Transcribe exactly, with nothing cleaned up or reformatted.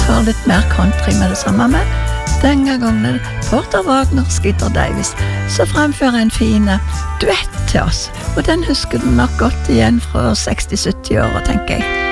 tar litt mer country med det samme med. Denne gangen Porter Wagner, Skeeter Davis, så fremfører en fine duett til oss. Og den husker du nok godt igjen fra seksti sytti år, tenker jeg.